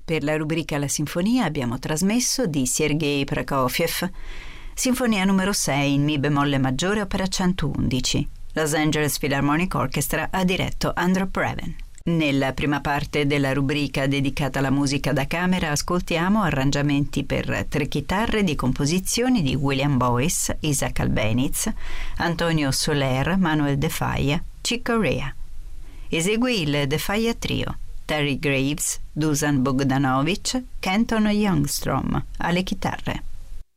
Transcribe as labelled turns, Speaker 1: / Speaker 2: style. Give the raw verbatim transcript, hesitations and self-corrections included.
Speaker 1: Per la rubrica La Sinfonia abbiamo trasmesso di Sergei Prokofiev, Sinfonia numero sei in Mi bemolle maggiore, opera centoundici. Los Angeles Philharmonic Orchestra ha diretto Andrew Previn. Nella prima parte della rubrica dedicata alla musica da camera ascoltiamo arrangiamenti per tre chitarre di composizioni di William Boyce, Isaac Albeniz, Antonio Soler, Manuel De Falla, Chick Corea. Eseguì il De Falla Trio: Terry Graves, Dusan Bogdanovic, Kenton Youngstrom alle chitarre.